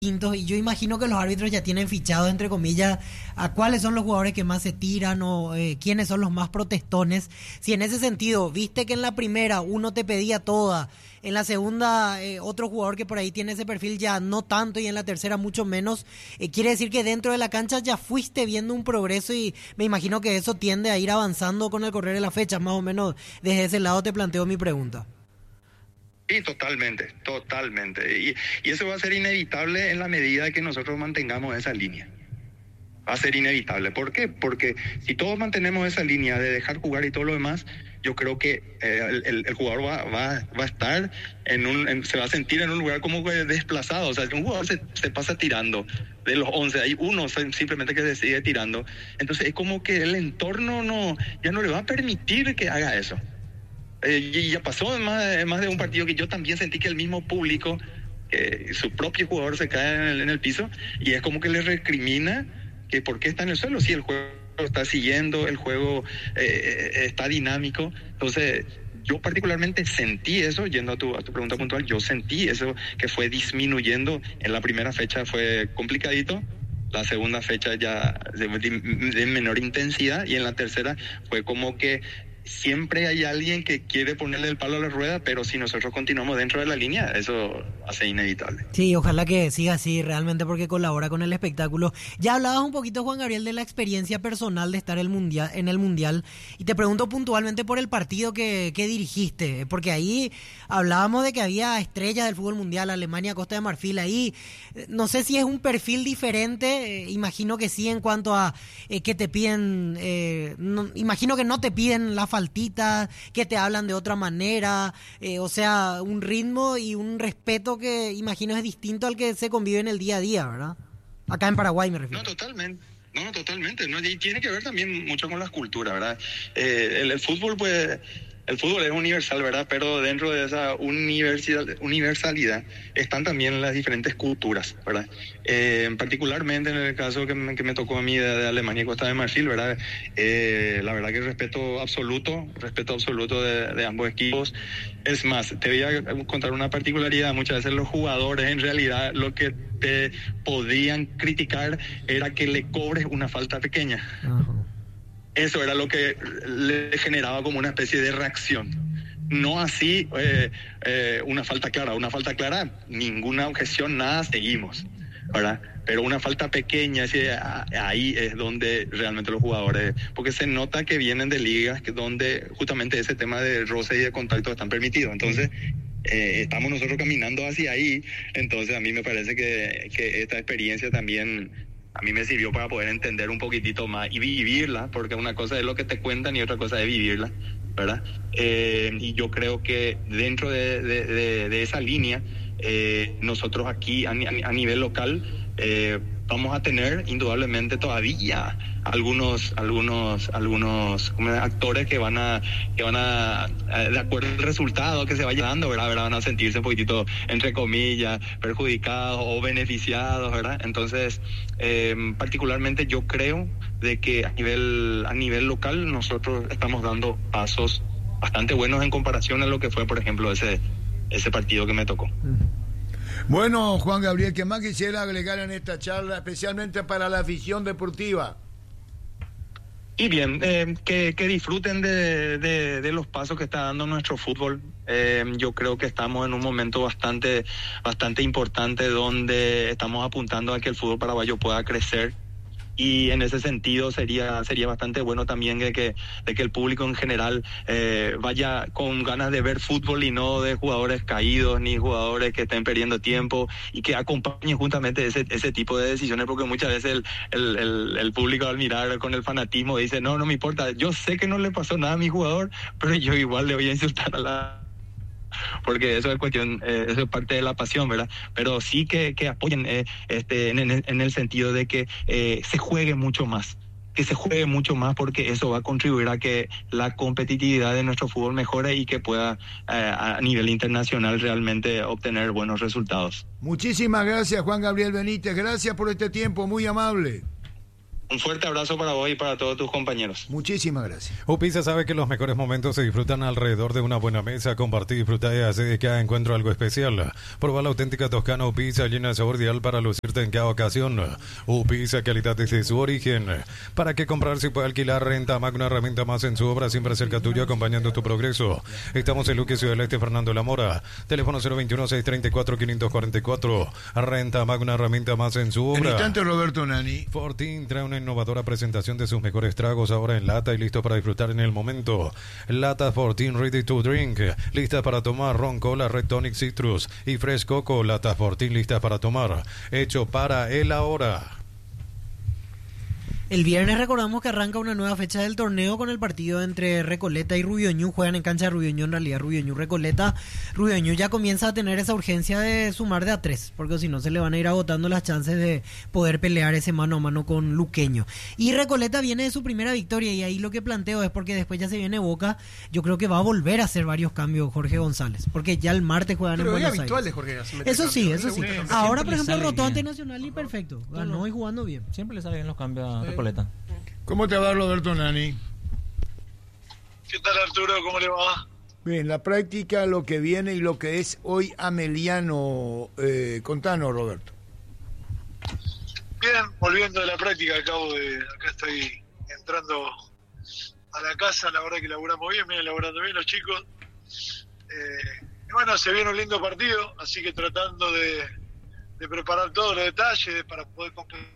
distintos y yo imagino que los árbitros ya tienen fichados, entre comillas, a cuáles son los jugadores que más se tiran o quiénes son los más protestones. Si en ese sentido, viste que en la primera uno te pedía toda, en la segunda otro jugador que por ahí tiene ese perfil ya no tanto y en la tercera mucho menos, quiere decir que dentro de la cancha ya fuiste viendo un progreso y me imagino que eso tiende a ir avanzando con el correr de la fecha, más o menos desde ese lado te planteo mi pregunta. Sí, totalmente, totalmente. Y eso va a ser inevitable en la medida que nosotros mantengamos esa línea. Va a ser inevitable. ¿Por qué? Porque si todos mantenemos esa línea de dejar jugar y todo lo demás, yo creo que el jugador va a estar se va a sentir en un lugar como que desplazado. O sea, un jugador se pasa tirando. De los 11, hay uno simplemente que se sigue tirando. Entonces es como que el entorno ya no le va a permitir que haga eso. Y ya pasó en más de un partido que yo también sentí que el mismo público, su propio jugador se cae en el piso y es como que le recrimina que por qué está en el suelo, si el juego está siguiendo, el juego está dinámico. Entonces yo particularmente sentí eso, yendo a tu pregunta puntual, yo sentí eso que fue disminuyendo. En la primera fecha fue complicadito, la segunda fecha ya de menor intensidad y en la tercera fue como que siempre hay alguien que quiere ponerle el palo a la rueda, pero si nosotros continuamos dentro de la línea, eso hace inevitable. Sí, ojalá que siga así realmente porque colabora con el espectáculo. Ya hablabas un poquito, Juan Gabriel, de la experiencia personal de estar en el Mundial y te pregunto puntualmente por el partido que dirigiste, porque ahí hablábamos de que había estrellas del fútbol mundial, Alemania, Costa de Marfil, ahí no sé si es un perfil diferente, imagino que sí en cuanto a que te piden, imagino que no te piden la faltita, que te hablan de otra manera, o sea, un ritmo y un respeto que imagino es distinto al que se convive en el día a día, ¿verdad? Acá en Paraguay me refiero. No, totalmente. No, totalmente. No, y tiene que ver también mucho con las culturas, ¿verdad? El fútbol, pues, el fútbol es universal, ¿verdad? Pero dentro de esa universalidad están también las diferentes culturas, ¿verdad? Particularmente en el caso que me tocó a mí de Alemania y Costa de Marfil, ¿verdad? La verdad que respeto absoluto de ambos equipos. Es más, te voy a contar una particularidad. Muchas veces los jugadores en realidad lo que te podían criticar era que le cobres una falta pequeña. Uh-huh. Eso era lo que le generaba como una especie de reacción. No así una falta clara, ninguna objeción, nada, seguimos, ¿verdad? Pero una falta pequeña, ahí es donde realmente los jugadores, porque se nota que vienen de ligas donde justamente ese tema de roce y de contacto están permitidos. Entonces, estamos nosotros caminando hacia ahí. Entonces, a mí me parece que esta experiencia también a mí me sirvió para poder entender un poquitito más y vivirla, porque una cosa es lo que te cuentan y otra cosa es vivirla, ¿verdad? Y yo creo que dentro de esa línea, nosotros aquí a nivel local vamos a tener indudablemente todavía algunos actores que van a de acuerdo al resultado que se vaya dando, ¿verdad? Van a sentirse un poquitito, entre comillas, perjudicados o beneficiados, ¿verdad? Entonces, particularmente yo creo de que a nivel local nosotros estamos dando pasos bastante buenos en comparación a lo que fue, por ejemplo, ese partido que me tocó. Bueno, Juan Gabriel, ¿qué más quisiera agregar en esta charla, especialmente para la afición deportiva? Y bien, que disfruten de los pasos que está dando nuestro fútbol. Yo creo que estamos en un momento bastante importante donde estamos apuntando a que el fútbol paraguayo pueda crecer. Y en ese sentido sería bastante bueno también de que el público en general vaya con ganas de ver fútbol y no de jugadores caídos ni jugadores que estén perdiendo tiempo, y que acompañe justamente ese tipo de decisiones, porque muchas veces el público al mirar con el fanatismo dice no me importa, yo sé que no le pasó nada a mi jugador, pero yo igual le voy a insultar porque eso es cuestión, eso es parte de la pasión, ¿verdad? Pero sí que apoyen en el sentido de que se juegue mucho más, porque eso va a contribuir a que la competitividad de nuestro fútbol mejore y que pueda a nivel internacional realmente obtener buenos resultados. Muchísimas gracias, Juan Gabriel Benítez, gracias por este tiempo, muy amable. Un fuerte abrazo para vos y para todos tus compañeros. Muchísimas gracias. Upisa sabe que los mejores momentos se disfrutan alrededor de una buena mesa. Compartir, disfrutar y hacer de cada encuentro algo especial. Probar la auténtica toscana Upisa, llena de sabor ideal para lucirte en cada ocasión. Upisa, calidad desde su origen. ¿Para qué comprar si puede alquilar? Renta Mac, una herramienta más en su obra, siempre cerca tuyo, acompañando tu progreso. Estamos en Luque, Ciudad del Este, Fernando La Mora. Teléfono 021-634-544. Renta Mac, una herramienta más en su obra. En instante, Roberto Nani. Fortín trae una innovadora presentación de sus mejores tragos ahora en lata y listo para disfrutar en el momento. Lata Fortín Ready to Drink, lista para tomar. Ron, cola, Red Tonic, Citrus y Fresh Coco. Lata Fortín lista para tomar, hecho para el ahora. El viernes recordamos que arranca una nueva fecha del torneo con el partido entre Recoleta y Rubioñú. Juegan en cancha de Rubioñú, en realidad Rubioñú-Recoleta. Rubioñú ya comienza a tener esa urgencia de sumar de a 3, porque si no se le van a ir agotando las chances de poder pelear ese mano a mano con Luqueño. Y Recoleta viene de su primera victoria, y ahí lo que planteo es porque después ya se viene Boca. Yo creo que va a volver a hacer varios cambios Jorge González, porque ya el martes juegan en Buenos Aires. Habitual de Jorge, eso sí. Ahora, por ejemplo, rotó ante bien. Nacional y perfecto. Ganó y jugando bien. Siempre le salen bien los cambios a Recoleta. ¿Cómo te va, Roberto Nani? ¿Qué tal, Arturo? ¿Cómo le va? Bien, la práctica, lo que viene y lo que es hoy Ameliano. Contanos, Roberto. Bien, volviendo de la práctica, acá estoy entrando a la casa, la verdad que laburamos bien, vienen laburando bien los chicos. Y bueno, se viene un lindo partido, así que tratando de preparar todos los detalles para poder competir.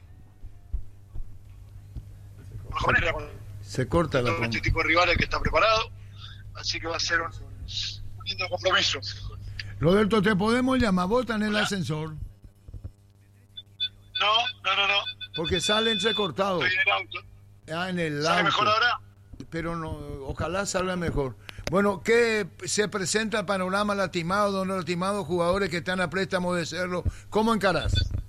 Se corta la este tipo de rivales que está preparado, así que va a ser un lindo compromiso. Roberto, ¿te podemos llamar? ¿Vos estás en el ascensor? No. Porque sale entrecortado. Estoy en el auto. En el ¿Sale auto. mejor ahora? Pero no, ojalá salga mejor. Bueno, ¿qué se presenta el panorama lastimado, no lastimados, jugadores que están a préstamo de Cerro? ¿Cómo encarás?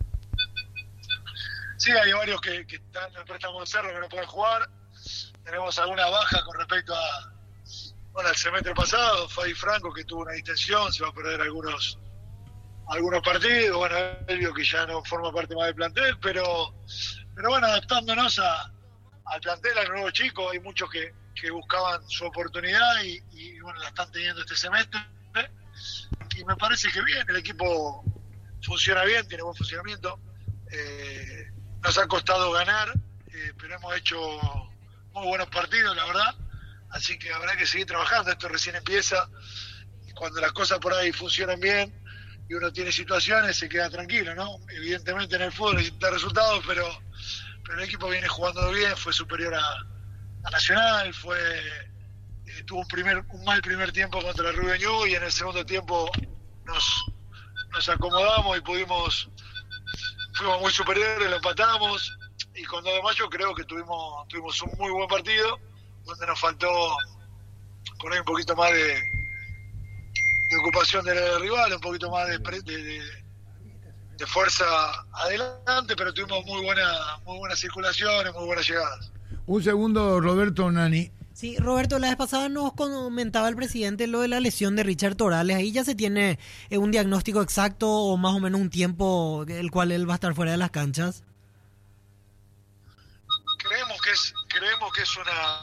Sí, hay varios que están en préstamo de Cerro que no pueden jugar. Tenemos alguna baja con respecto al semestre pasado. Fabi Franco, que tuvo una distensión, se va a perder algunos partidos. Bueno, Elvio, que ya no forma parte más del plantel, pero bueno, adaptándonos al plantel, al nuevo chico. Hay muchos que buscaban su oportunidad y bueno, la están teniendo este semestre. Y me parece que bien, el equipo funciona bien, tiene buen funcionamiento. Nos ha costado ganar, pero hemos hecho muy buenos partidos, la verdad. Así que habrá que seguir trabajando. Esto recién empieza. Y cuando las cosas por ahí funcionan bien y uno tiene situaciones, se queda tranquilo, ¿no? Evidentemente en el fútbol necesita resultados, pero el equipo viene jugando bien, fue superior a Nacional, tuvo un mal primer tiempo contra el Rubioñú y en el segundo tiempo nos acomodamos y fuimos muy superiores, lo empatamos, y con 2 de mayo creo que tuvimos un muy buen partido, donde nos faltó por ahí un poquito más de ocupación del rival, un poquito más de fuerza adelante, pero tuvimos muy buenas circulaciones, muy buenas llegadas. Un segundo, Roberto Nani. Sí, Roberto, la vez pasada nos comentaba el presidente lo de la lesión de Richard Torales. Ahí ya se tiene un diagnóstico exacto o más o menos un tiempo el cual él va a estar fuera de las canchas. Creemos que es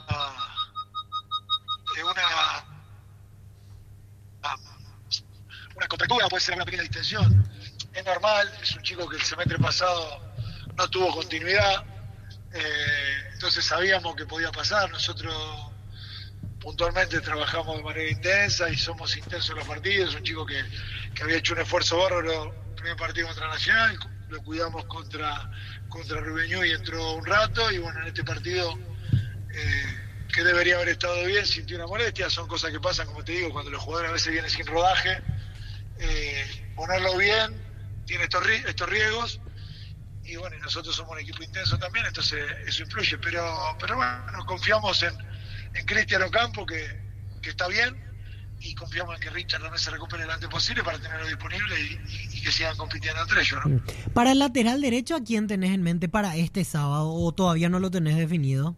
una contractura, puede ser una pequeña distensión. Es normal, es un chico que el semestre pasado no tuvo continuidad. Entonces sabíamos que podía pasar. Nosotros puntualmente trabajamos de manera intensa y somos intensos en los partidos. Es un chico que había hecho un esfuerzo bárbaro el primer partido contra Nacional, lo cuidamos contra Rubioñú y entró un rato, y bueno, en este partido que debería haber estado bien, sintió una molestia. Son cosas que pasan, como te digo, cuando los jugadores a veces vienen sin rodaje. Ponerlo bien tiene estos riesgos. Y bueno, nosotros somos un equipo intenso también, entonces eso influye, pero bueno, confiamos en Cristian Ocampo, que está bien, y confiamos en que Richard también se recupere lo antes posible para tenerlo disponible y que sigan compitiendo entre ellos, ¿no? Para el lateral derecho, ¿a quién tenés en mente para este sábado o todavía no lo tenés definido?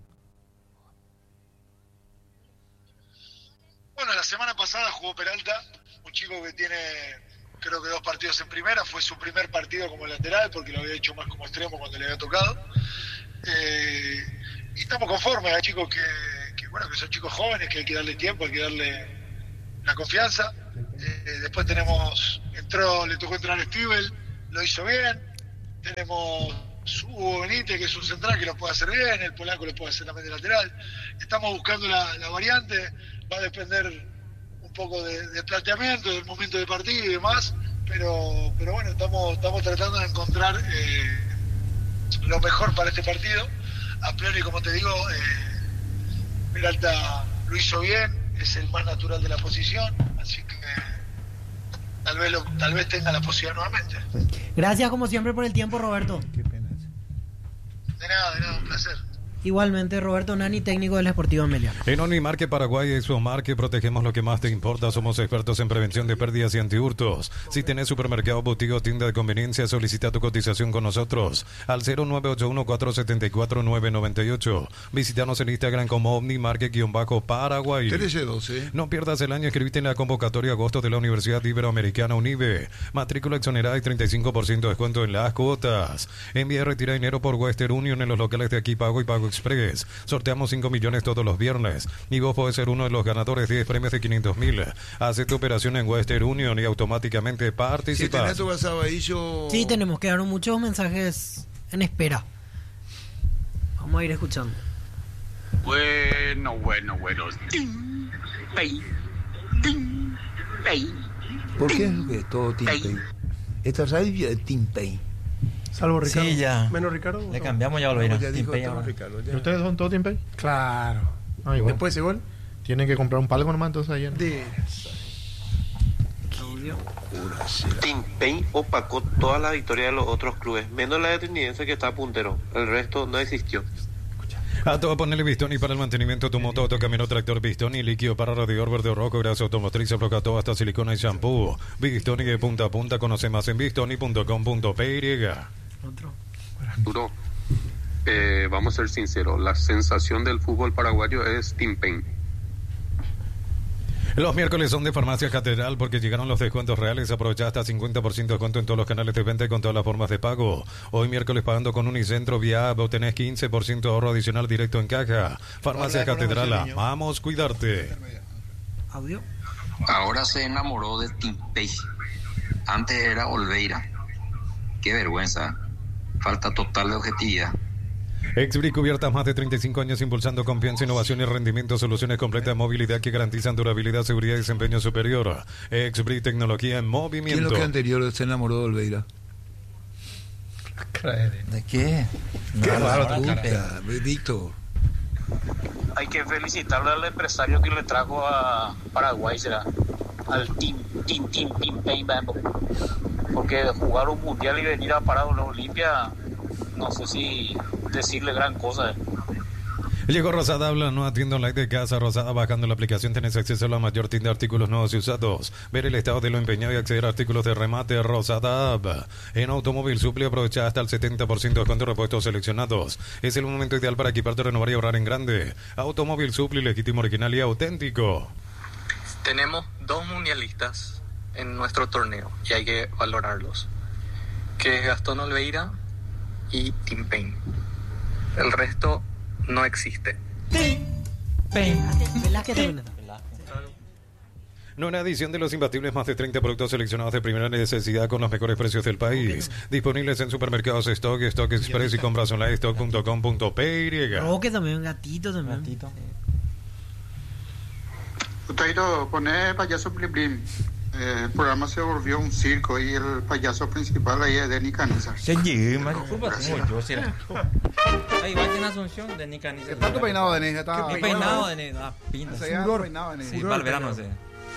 Bueno, la semana pasada jugó Peralta, un chico que tiene creo que 2 partidos en primera, fue su primer partido como lateral porque lo había hecho más como extremo cuando le había tocado. Y estamos conformes, hay chicos que son chicos jóvenes, que hay que darle tiempo, hay que darle la confianza. Después le tocó entrar Stivel, lo hizo bien. Tenemos Hugo Benítez, que es un central que lo puede hacer bien, el polaco lo puede hacer también de lateral. Estamos buscando la variante, va a depender un poco de planteamiento, del momento de partido y demás, pero bueno, estamos tratando de encontrar lo mejor para este partido. A priori, como te digo, Peralta lo hizo bien, es el más natural de la posición, así que tal vez tenga la posibilidad nuevamente. Gracias como siempre por el tiempo, Roberto. Qué pena. De nada, un placer. Igualmente, Roberto Nani, técnico del Sportivo Amelia. En Unimarque Paraguay y Suomarque protegemos lo que más te importa. Somos expertos en prevención de pérdidas y antihurtos. Si tenés supermercado, boutique o tienda de conveniencia, solicita tu cotización con nosotros al 0981-474-998. Visítanos en Instagram como Omnimarque-Paraguay. 13-12. No pierdas el año, escribite en la convocatoria agosto de la Universidad Iberoamericana UNIBE. Matrícula exonerada y 35% de descuento en las cuotas. Envía y retira dinero por Western Union en los locales de Aquí Pago y Pago Express. Sorteamos 5 millones todos los viernes y vos podés ser uno de los ganadores de 10 premios de 500.000. Haz tu operación en Western Union y automáticamente Si participas. tenés tu WhatsApp ahí, Sí, tenemos, quedaron muchos mensajes en espera. Vamos a ir escuchando. Bueno. Tim Pei. ¿Por qué es todo Tim Pei? Esta radio es Tim Pei. Salvo Ricardo. Sí, ya. Menos Ricardo. Le no. cambiamos ya Olveira. Ya dijo Timpey todo ahora. Ricardo. ¿Y ustedes son todos Team Pay? Claro. Ah, igual. Después de ese gol, Tienen que comprar un palco nomás entonces ayer. Tim Payne opacó toda la victoria de los otros clubes, menos la de Trinidense que está puntero. El resto no existió. A todo ponerle Bistoni para el mantenimiento de tu moto, autocamino, tractor Bistoni, líquido para radiador verde o rojo, grasa automotriz, aflocató hasta silicona y shampoo. Bistoni de punta a punta, conoce más en bistoni.com.py. Duro. Vamos a ser sinceros, la sensación del fútbol paraguayo es Tim Payne. Los miércoles son de Farmacia Catedral porque llegaron los descuentos reales. Aprovecha hasta 50% de descuento en todos los canales de venta y con todas las formas de pago. Hoy miércoles pagando con Unicentro vía app obtenés 15% de ahorro adicional directo en caja. Farmacia Catedral, amamos cuidarte. Audio. Ahora se enamoró de Tim Pei. Antes era Olveira. Qué vergüenza. Falta total de objetividad. Exbri cubiertas más de 35 años impulsando confianza, innovación y rendimiento, soluciones completas de movilidad que garantizan durabilidad, seguridad y desempeño superior. Exbri, tecnología en movimiento. ¿Quién es lo que anterior se enamoró de Olveira? ¿De qué? Qué No, raro, ahora puta, Víctor. Hay que felicitarle al empresario que le trajo a Paraguay, será al Tim Payne, porque jugar un mundial y venir a parar una Olimpia, no sé si decirle gran cosa. Llegó Rosada, habla, nueva tienda online de casa Rosada. Bajando la aplicación tenés acceso a la mayor tienda de artículos nuevos y usados. Ver el estado de lo empeñado y acceder a artículos de remate. Rosada App. En Automóvil Supli aprovecha hasta el 70% de descuento de repuestos seleccionados. Es el momento ideal para equiparte, renovar y ahorrar en grande. Automóvil Supli, legítimo, original y auténtico. Tenemos 2 mundialistas en nuestro torneo y hay que valorarlos, que es Gastón Olveira y Tim Payne. El resto no existe. Nueva edición de los imbatibles, más de 30 productos seleccionados de primera necesidad con los mejores precios del país. Disponibles en supermercados Stock, Stock Express y compras online stock.com.py. Roque también, gatito también. Tairo, poné payaso Blim Blim. El programa se volvió un circo y el payaso principal ahí es Denny Canizar. Ahí va en Asunción de Nicanisa. Está tu peinado, Denis. Está Mi peinado de la pinta. Sí, para el verano, sí.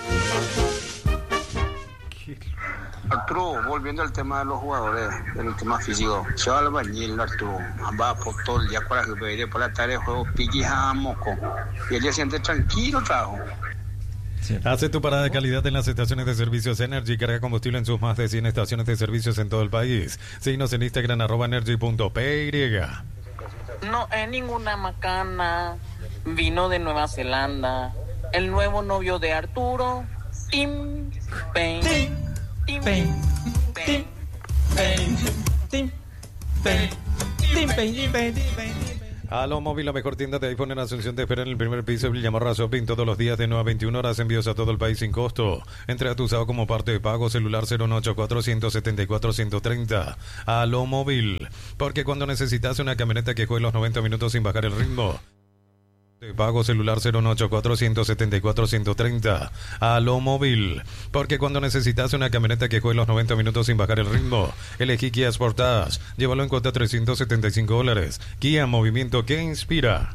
Arturo, volviendo al tema de los jugadores, del tema físico, se va al bañil, Arturo, va por todo el día para que vea por la tarde juego piqui a moco y el día siguiente tranquilo trabajo. Sí. Hace tu parada de calidad en las estaciones de servicios Energy. Carga combustible en sus más de 100 estaciones de servicios en todo el país. Síguenos en Instagram @energy.py. No es ninguna macana. Vino de Nueva Zelanda. El nuevo novio de Arturo, Tim Payne. Tim Payne. Tim Payne. Tim Payne. Aló Móvil, la mejor tienda de iPhone en Asunción, te espera en el primer piso. Villamarra Shopping todos los días de 9 a 21 horas. Envíos a todo el país sin costo. Entrega tu usado como parte de pago. Celular 084-174-130. Aló Móvil, porque cuando necesitas una camioneta que juegue los 90 minutos sin bajar el ritmo. De pago celular 084-174-130. Aló Móvil, porque cuando necesitas una camioneta que juegue los 90 minutos sin bajar el ritmo, elegí Kia Sportage. Llévalo en cuota $375. Kia, movimiento que inspira.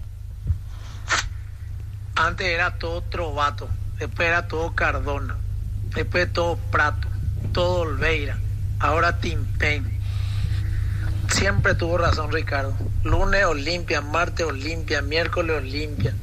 Antes era todo Trovato, después era todo Cardona, después todo Prato, todo Olveira, ahora Timpén. Siempre tuvo razón Ricardo. Lunes Olimpia, martes Olimpia, miércoles Olimpia.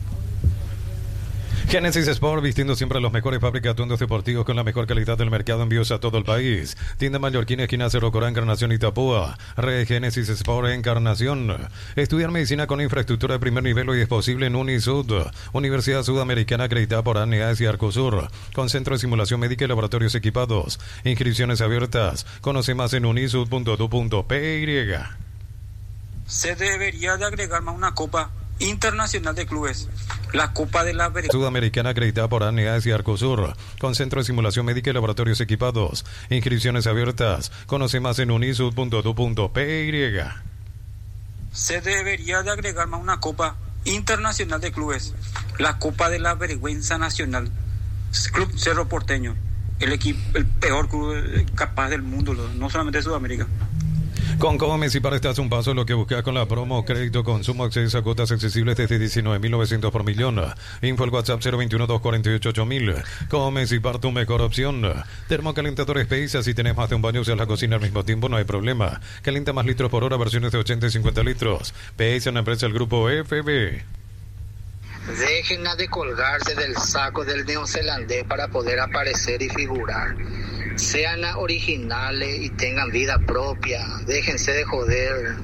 Genesis Sport, vistiendo siempre los mejores fábricas de atuendos deportivos con la mejor calidad del mercado, envíos a todo el país. Tienda Mallorquín, esquina Cerro Corá, Encarnación y Tapúa. Red Genesis Sport, Encarnación. Estudiar medicina con infraestructura de primer nivel hoy es posible en Unisud, Universidad Sudamericana acreditada por ANEAS y Arcosur, con centro de simulación médica y laboratorios equipados. Inscripciones abiertas. Conoce más en unisud.edu.py. Se debería de agregar más una copa internacional de clubes, la Copa de la Sudamericana acreditada por ANEAS y Arcosur, con centro de simulación médica y laboratorios equipados. Inscripciones abiertas. Conoce más en unisud.edu.py. Se debería de agregar más una Copa internacional de clubes, la Copa de la Vergüenza Nacional. Club Cerro Porteño, el peor club capaz del mundo, no solamente de Sudamérica. Con Comes y para estás un paso lo que buscas con la promo crédito consumo, acceso a cuotas accesibles desde 19.900 por millón. Info al WhatsApp 021-248-8000. Comes y para tu mejor opción. Termocalentador Space, así tenés más de un baño, usas la cocina al mismo tiempo, no hay problema. Calienta más litros por hora, versiones de 80 y 50 litros. PS, una empresa del grupo FB. Dejen de colgarse del saco del neozelandés para poder aparecer y figurar. Sean originales y tengan vida propia. Déjense de joder.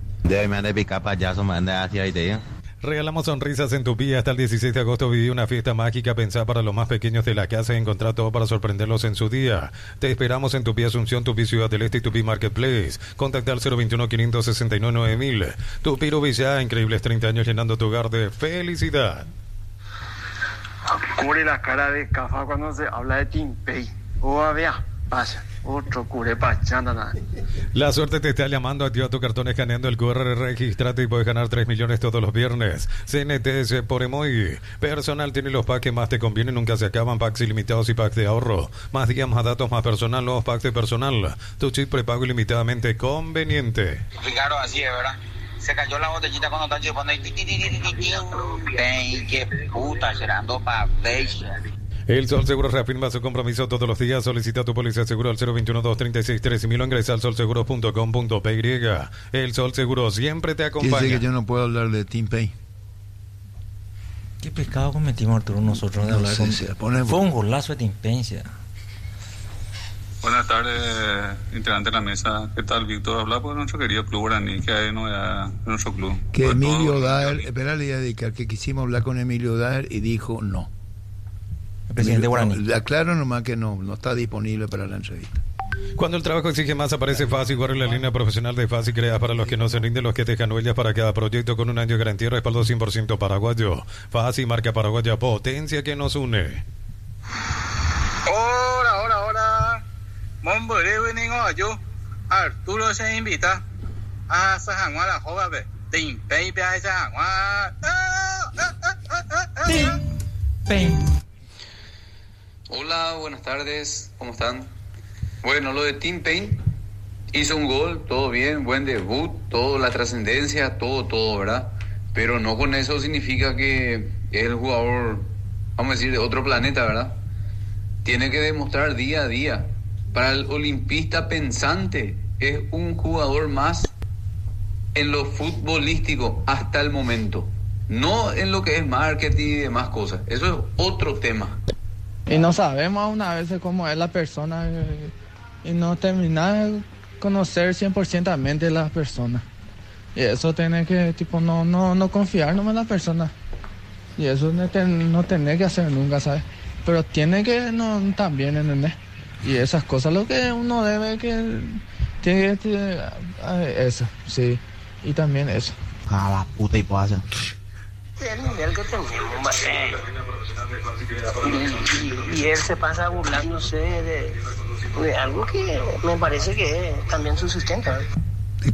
Regalamos sonrisas en tu vida. Hasta el 16 de agosto viví una fiesta mágica pensada para los más pequeños de la casa y encontrar todo para sorprenderlos en su día. Te esperamos en Tupi Asunción, Tupi Ciudad del Este y Tupi Marketplace. Contacta al 021-569-9000. Tupi Rubilla, increíbles 30 años llenando tu hogar de felicidad. Cubre la cara de Cafa cuando se habla de Timpey. Vea, pasa. Otro cure pachanda. La suerte te está llamando. Activa tu cartón escaneando el QR, regístrate y puedes ganar 3 millones todos los viernes. CNTS por Emoji. Personal tiene los packs que más te convienen, nunca se acaban. Packs ilimitados y packs de ahorro. Más días, más datos, más personal. Nuevos packs de personal. Tu chip prepago ilimitadamente conveniente. Ricardo, así es, ¿verdad? Se cayó la botellita cuando está chupando y qué puta, serando pa' El Sol Seguro reafirma su compromiso todos los días. Solicita tu póliza de seguro al 021-236-3000 o ingresa al solseguro.com.py. El Sol Seguro siempre te acompaña. Dice que yo no puedo hablar de Timpey. ¿Qué pecado cometimos, Arturo, nosotros de hablar Fue un golazo de Timpencia. Buenas tardes, integrante de la mesa. ¿Qué tal, Víctor? Habla por nuestro querido club guaraní, que hay novedad en nuestro club. Que Emilio Daer, espera, le voy a dedicar que quisimos hablar con Emilio Daer y dijo no. El presidente guaraní. Aclaro nomás que no está disponible para la entrevista. Cuando el trabajo exige más, aparece Fácil. Guarda la línea profesional de Fácil, creada para los que no se rinden, los que dejan huellas para cada proyecto con un año de garantía y respaldo 100% paraguayo. Fácil, marca paraguaya, potencia que nos une. Ahora. Mombre vengo yo. Arturo se invita a Sajangua la joven. Timpey a Sajangua. Hola, buenas tardes, ¿cómo están? Bueno, lo de Timpey, hizo un gol, todo bien, buen debut, todo, la trascendencia, todo, ¿verdad? Pero no con eso significa que es el jugador, vamos a decir, de otro planeta, ¿verdad? Tiene que demostrar día a día. Para el olimpista pensante, es un jugador más en lo futbolístico hasta el momento. No en lo que es marketing y demás cosas. Eso es otro tema. Y no sabemos aún a veces cómo es la persona y no terminar de conocer 100% las personas. Y eso tiene que, no confiar nomás en la persona. Y eso no tener que hacer nunca, ¿sabes? Pero tiene que también, ¿entendés? Y esas cosas, lo que uno debe que... Tiene que eso, sí. Y también eso. La puta y pasa. El nivel que tenemos, y él se pasa burlándose de algo que me parece que también su sustenta.